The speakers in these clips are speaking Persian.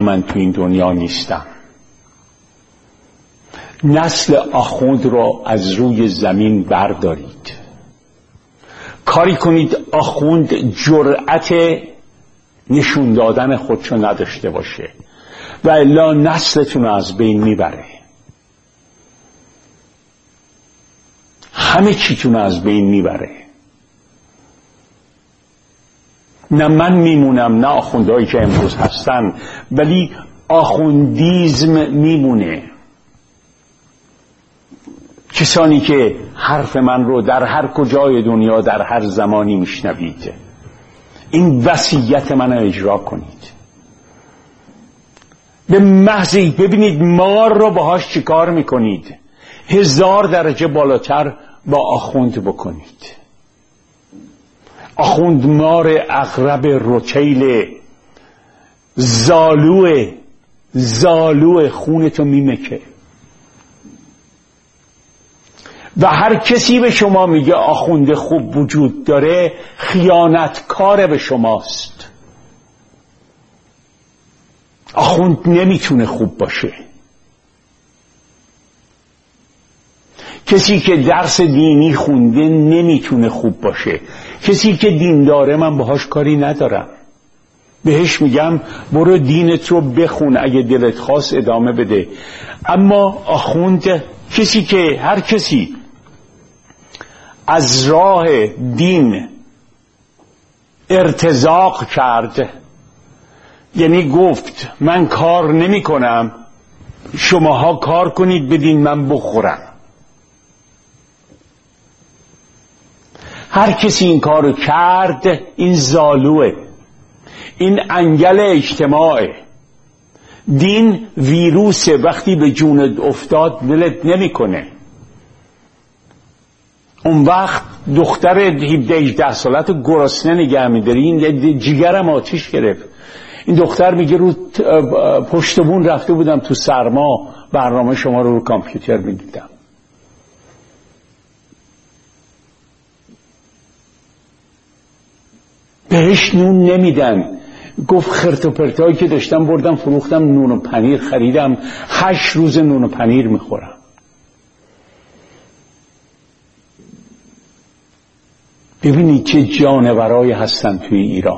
من تو این دنیا نیستم. نسل آخوند را از روی زمین بردارید، کاری کنید آخوند جرأت نشون دادن خودشو نداشته باشه و الا نسلتون از بین میبره، همه چیتون از بین میبره. نه من میمونم نه آخوندهایی که امروز هستن، ولی آخوندیزم میمونه. کسانی که حرف من رو در هر کجای دنیا در هر زمانی میشنوید، این وصیت من رو اجرا کنید. به محضی ببینید مار رو باهاش چیکار میکنید، 1000 درجه بالاتر با آخوند بکنید. آخوند مار، عقرب، رتیل، زالو خونتو میمکه. و هر کسی به شما میگه آخوند خوب وجود داره، خیانتکار به شماست. آخوند نمیتونه خوب باشه. کسی که درس دینی خونده نمیتونه خوب باشه. کسی که دین داره من باهاش کاری ندارم، بهش میگم برو دینت رو بخون، اگه دلت خواست ادامه بده. اما آخوند هر کسی از راه دین ارتزاق کرد، یعنی گفت من کار نمی کنم، شماها کار کنید بدین من بخورم، هر کسی این کارو کرد، این زالوه، این انگل اجتماعه. دین ویروسه، وقتی به جونت افتاد ولت نمی کنه. اون وقت دختر 17-18 سالت گرسنه نگه می‌داری، این جیگرم آتیش گرفت. این دختر میگه رو پشت بون رفته بودم تو سرما، برنامه شما رو کامپیوتر میدیدم. بهش نون نمیدن. گفت خرت و پرتایی که داشتم بردم فروختم، نون و پنیر خریدم، 8 روز نون و پنیر میخورم. ببینید چه جانورایی هستن توی ایران.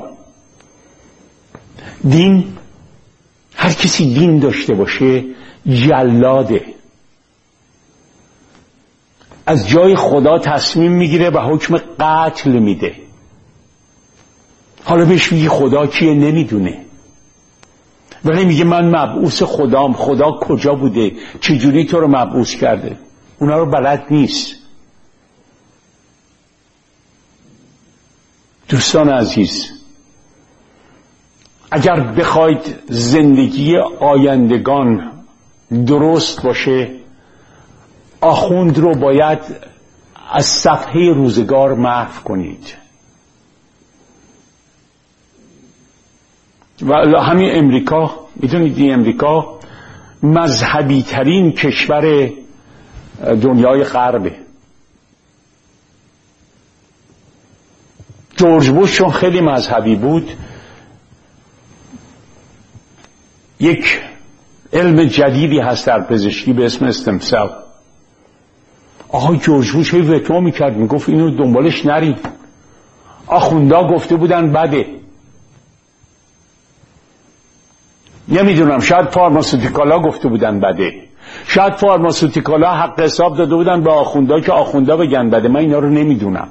دین، هر کسی دین داشته باشه جلاده، از جای خدا تصمیم میگیره و حکم قتل میده. حالا بهش میگی خدا کیه؟ نمیدونه، ولی میگه من مبعوث خدام. خدا کجا بوده؟ چجوری تو رو مبعوث کرده؟ اونا رو بلد نیست. دوستان عزیز، اگر بخواید زندگی آیندگان درست باشه، آخوند رو باید از صفحه روزگار محو کنید. و همین امریکا، میدونید این امریکا مذهبی ترین کشور دنیای غربه. جورج بوش چون خیلی مذهبی بود، یک علم جدیدی هست در پزشکی به اسم استمسل. آقای جورج بوش هی وتو میکرد، میگفت اینو دنبالش نرید. آخوندا گفته بودن بده. نمیدونم، شاید فارماسوتیکالا گفته بودن بده، شاید فارماسوتیکالا حق حساب داده بودن به آخوندا که آخوندا بگن بده. من اینا رو نمیدونم.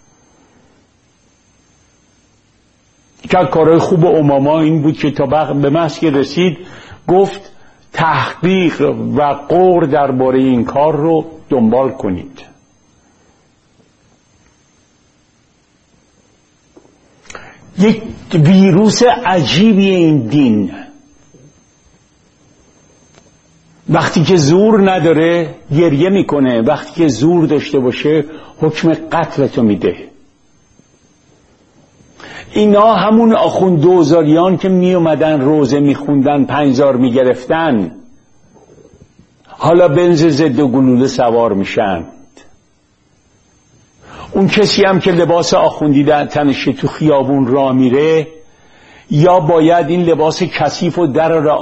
که کارهای خوب اوباما این بود که تا به محض که رسید گفت تحقیق و غور درباره این کار رو دنبال کنید. یک ویروس عجیبی این دین. وقتی که زور نداره گریه میکنه، وقتی که زور داشته باشه حکم قتلتو میده. اینا همون آخوند دوزاریان که می اومدن روزه میخوندن 5000 میگرفتن، حالا بنز ضد گلوله سوار میشن. اون کسی هم که لباس آخوندی تنشه تو خیابون راه میره، یا باید این لباس کثیف و در